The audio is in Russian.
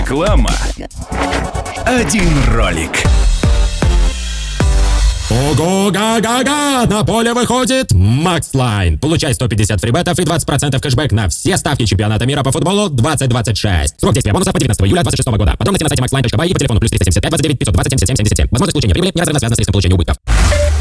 реклама. Один ролик. Ого-га-га-га! На поле выходит Max Line. Получай 150 фрибетов и 20% кэшбэк на все ставки чемпионата мира по футболу 2026. Срок действия бонусов по 19 июля 2026 года. Подробности на сайте maxline.by и по телефону +375 29 520 77 77. Возможность получения прибыли неразрывно связана с риском получения убытков.